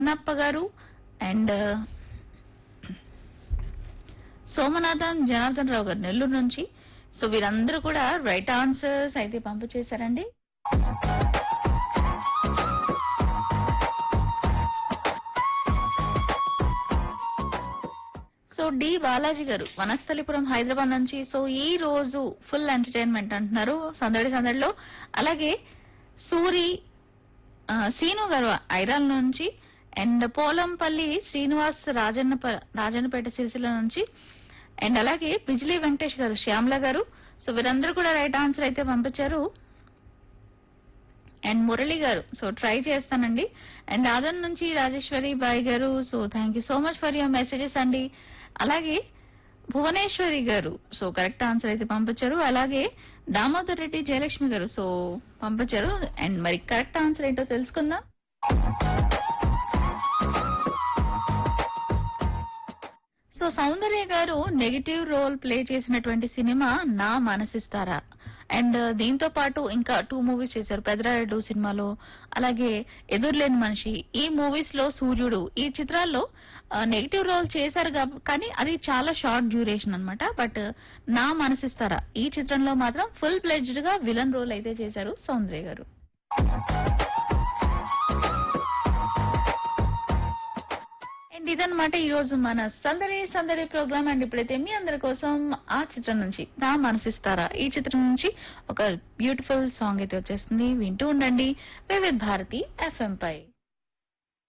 నప్ప గారు అండ్ సోమనాథం జనార్దన్ రావు గారు నెల్లూరు నుంచి. సో వీరందరూ కూడా రైట్ ఆన్సర్స్ అయితే పంపించేశారండి. సో డి బాలాజీ గారు వనస్థలిపురం హైదరాబాద్ నుంచి. సో ఈ రోజు ఫుల్ ఎంటర్టైన్మెంట్ అంటున్నారు సందడి సందడిలో. అలాగే సూరి సీను గారు ఐరాల నుంచి అండ్ పోలంపల్లి శ్రీనివాస్ రాజన్నపేట సిరిసిల్ల నుంచి అండ్ అలాగే బిజిలీ వెంకటేష్ గారు శ్యామల గారు. సో వీరందరూ కూడా రైట్ ఆన్సర్ అయితే పంపించారు. అండ్ మురళి గారు సో ట్రై చేస్తానండి. అండ్ ఆదన్ నుంచి రాజేశ్వరి బాయ్ గారు. So thank you so much for your messages అండి. అలాగే భువనేశ్వరి గారు సో కరెక్ట్ ఆన్సర్ అయితే పంపించారు. అలాగే దామోదర్ రెడ్డి జయలక్ష్మి గారు సో పంపించారు. అండ్ మరి కరెక్ట్ ఆన్సర్ ఏంటో తెలుసుకుందాం. సో సౌందర్య గారు నెగిటివ్ రోల్ ప్లే చేసినటువంటి సినిమా నా మనసిస్తారా. అండ్ దీంతో పాటు ఇంకా 2 మూవీస్ చేశారు పెదరాయుడు సినిమాలో, అలాగే ఎదురులేని మనిషి. ఈ మూవీస్ లో సూర్యుడు ఈ చిత్రాల్లో నెగిటివ్ రోల్ చేశారు కానీ అది చాలా షార్ట్ డ్యూరేషన్ అన్నమాట. బట్ నా మనసిస్తారా ఈ చిత్రంలో మాత్రం ఫుల్ ప్లెడ్జ్డ్ గా విలన్ రోల్ అయితే చేశారు సౌందర్య గారు. అండ్ ఇదన్నమాట ఈ రోజు మన సందడి ప్రోగ్రామ్. అండ్ ఇప్పుడైతే మీ అందరి కోసం ఆ చిత్రం నుంచి నా మనసిస్తారా ఈ చిత్రం నుంచి ఒక బ్యూటిఫుల్ సాంగ్ అయితే వచ్చేస్తుంది. వింటూ ఉండండి వివిధ భారతి FM పై.